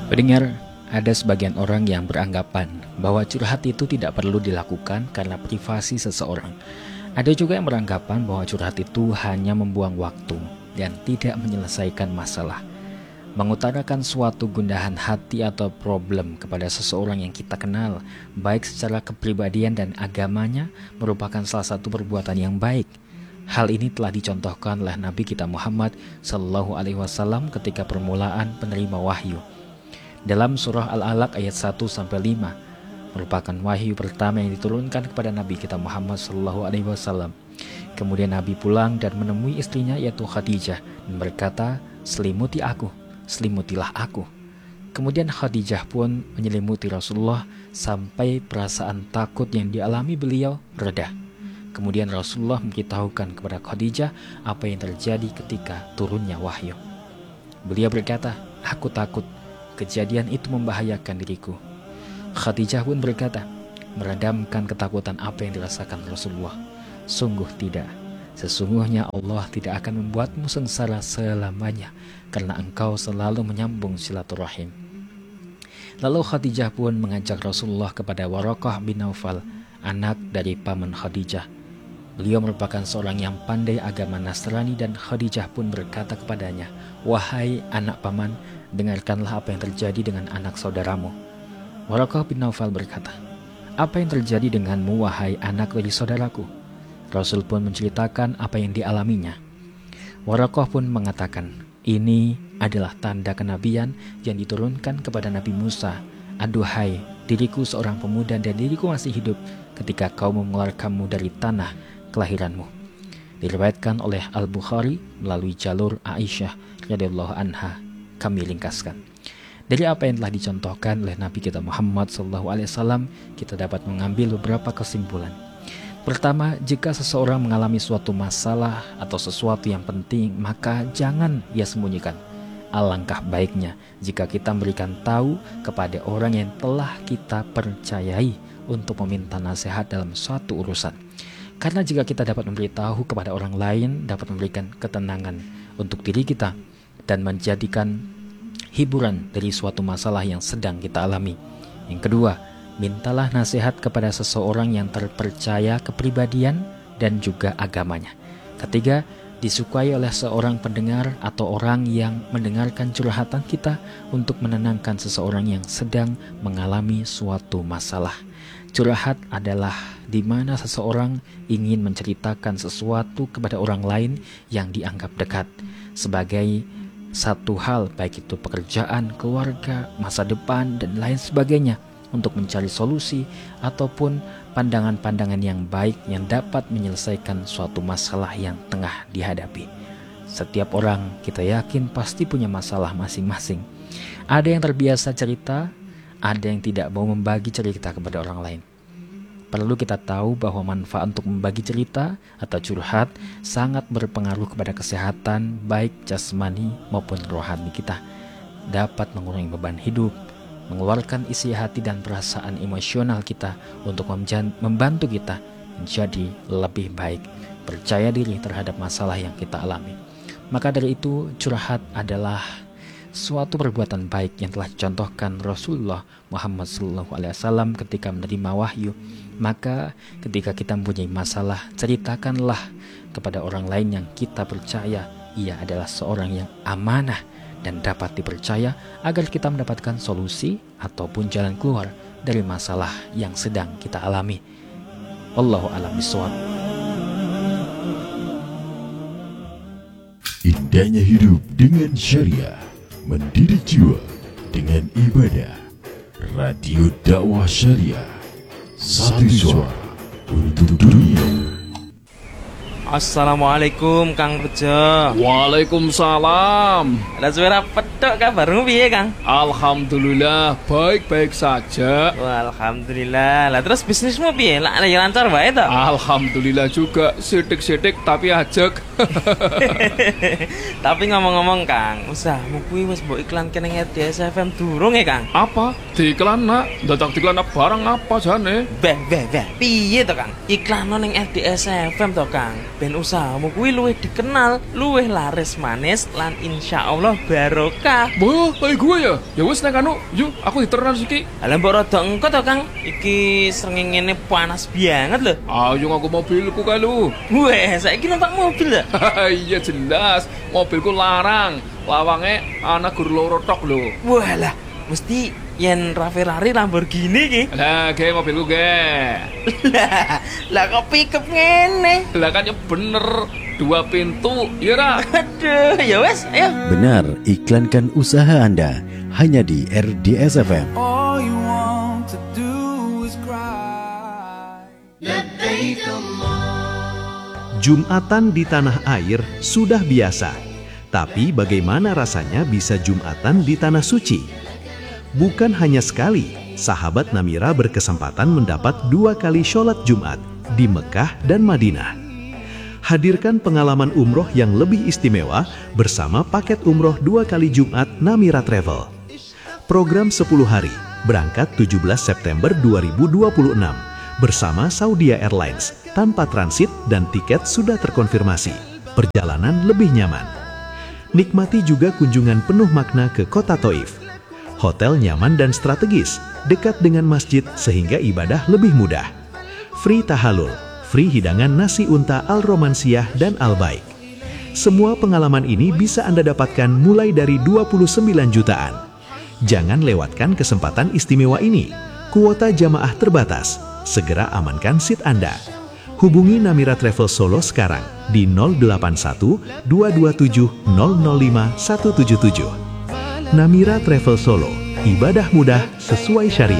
Pendengar, ada sebagian orang yang beranggapan bahwa curhat itu tidak perlu dilakukan karena privasi seseorang. Ada juga yang beranggapan bahwa curhat itu hanya membuang waktu dan tidak menyelesaikan masalah. Mengutarakan suatu gundahan hati atau problem kepada seseorang yang kita kenal, baik secara kepribadian dan agamanya, merupakan salah satu perbuatan yang baik. Hal ini telah dicontohkan oleh Nabi kita Muhammad SAW ketika permulaan penerima wahyu. Dalam surah Al-Alaq ayat 1-5 merupakan wahyu pertama yang diturunkan kepada Nabi kita Muhammad SAW. Kemudian Nabi pulang dan menemui istrinya yaitu Khadijah dan berkata, selimutilah aku. Kemudian Khadijah pun menyelimuti Rasulullah sampai perasaan takut yang dialami beliau reda. Kemudian Rasulullah memberitahukan kepada Khadijah apa yang terjadi ketika turunnya wahyu. Beliau berkata, "Aku takut. Kejadian itu membahayakan diriku." Khadijah pun berkata, "Meredamkan ketakutan apa yang dirasakan Rasulullah. Sungguh tidak. Sesungguhnya Allah tidak akan membuatmu sengsara selamanya karena engkau selalu menyambung silaturahim." Lalu Khadijah pun mengajak Rasulullah kepada Waraqah bin Naufal, anak dari paman Khadijah. Beliau merupakan seorang yang pandai agama Nasrani dan Khadijah pun berkata kepadanya, "Wahai anak paman, dengarkanlah apa yang terjadi dengan anak saudaramu." Waraqah bin Naufal berkata, "Apa yang terjadi denganmu wahai anak dari saudaraku?" Rasul pun menceritakan apa yang dialaminya. Waraqah pun mengatakan, "Ini adalah tanda kenabian yang diturunkan kepada Nabi Musa. Aduhai, diriku seorang pemuda dan diriku masih hidup ketika kau mengeluarkanmu dari tanah kelahiranmu." Diriwayatkan oleh Al-Bukhari melalui jalur Aisyah radhiyallahu anha. Kami ringkaskan. Dari apa yang telah dicontohkan oleh Nabi kita Muhammad SAW, kita dapat mengambil beberapa kesimpulan. Pertama, jika seseorang mengalami suatu masalah atau sesuatu yang penting, maka jangan ia sembunyikan. Alangkah baiknya jika kita memberikan tahu kepada orang yang telah kita percayai untuk meminta nasihat dalam suatu urusan. Karena jika kita dapat memberitahu kepada orang lain, dapat memberikan ketenangan untuk diri kita dan menjadikan hiburan dari suatu masalah yang sedang kita alami. Yang kedua, mintalah nasihat kepada seseorang yang terpercaya kepribadian dan juga agamanya. Ketiga, disukai oleh seorang pendengar atau orang yang mendengarkan curhatan kita untuk menenangkan seseorang yang sedang mengalami suatu masalah. Curhat adalah di mana seseorang ingin menceritakan sesuatu kepada orang lain yang dianggap dekat sebagai satu hal, baik itu pekerjaan, keluarga, masa depan, dan lain sebagainya, untuk mencari solusi ataupun pandangan-pandangan yang baik yang dapat menyelesaikan suatu masalah yang tengah dihadapi. Setiap orang kita yakin pasti punya masalah masing-masing. Ada yang terbiasa cerita, ada yang tidak mau membagi cerita kepada orang lain. Perlu kita tahu bahwa manfaat untuk membagi cerita atau curhat sangat berpengaruh kepada kesehatan baik jasmani maupun rohani kita. Dapat mengurangi beban hidup, mengeluarkan isi hati dan perasaan emosional kita untuk membantu kita menjadi lebih baik, percaya diri terhadap masalah yang kita alami. Maka dari itu, curhat adalah suatu perbuatan baik yang telah dicontohkan Rasulullah Muhammad SAW ketika menerima wahyu. Maka ketika kita mempunyai masalah, ceritakanlah kepada orang lain yang kita percaya ia adalah seorang yang amanah dan dapat dipercaya, agar kita mendapatkan solusi ataupun jalan keluar dari masalah yang sedang kita alami. Wallahu a'lam bishawab. Indahnya hidup dengan syariah, mendidik jiwa dengan ibadah. Radio Dakwah Syariah, satu suara untuk dunia. Assalamualaikum Kang Bejo. Waalaikumsalam. Ada suara pedok kabarmu piye Kang? Alhamdulillah baik-baik saja. Wah, alhamdulillah. Lah terus bisnismu piye? Lah ya lancar wae to? Alhamdulillah juga, sidik-sidik tapi ajek. Tapi ngomong-ngomong Kang, usahmu kuwi wis mbok iklan kene RDS FM durung ya Kang? Apa? Diiklan nak? Dadak diiklan barang apa jane? Beh. Piye to Kang? Iklan ning RDS FM to Kang? ben usahamu kuwi luwih dikenal, luwih laris manis lan insyaallah barokah. Boh, kayak gue ya. Ya wes nek anu, yuk aku diteran siki. Lah mbok rada engko to, Kang. Iki srengenge panas banget lho. Ayo ngaku mobilku kae lu. Weh, saiki numpak mobil ya? Iya jelas, mobilku larang. Lawange ana gur loro tok lho. Walah, mesti yen Ferrari Lamborghini ki. Lah, ge mobilku ge. Lah kok pickup ngene? Lah kan ya bener, 2 pintu, ya ra? Aduh, ya wes, ayo. Benar, iklankan usaha Anda hanya di RDS FM. All you want to do is cry. Jumatan di tanah air sudah biasa, tapi bagaimana rasanya bisa Jumatan di tanah suci? Bukan hanya sekali, sahabat Namira berkesempatan mendapat 2 kali sholat Jumat di Mekah dan Madinah. Hadirkan pengalaman umroh yang lebih istimewa bersama paket umroh 2 kali Jumat Namira Travel. Program 10 hari, berangkat 17 September 2026 bersama Saudia Airlines, tanpa transit dan tiket sudah terkonfirmasi. Perjalanan lebih nyaman. Nikmati juga kunjungan penuh makna ke kota Taif. Hotel nyaman dan strategis, dekat dengan masjid sehingga ibadah lebih mudah. Free tahalul, free hidangan nasi unta Al-Romansiyah dan Al-Baik. Semua pengalaman ini bisa Anda dapatkan mulai dari 29 jutaan. Jangan lewatkan kesempatan istimewa ini. Kuota jamaah terbatas. Segera amankan seat Anda. Hubungi Namira Travel Solo sekarang di 081 227 005 177. Namira Travel Solo, ibadah mudah sesuai syariat.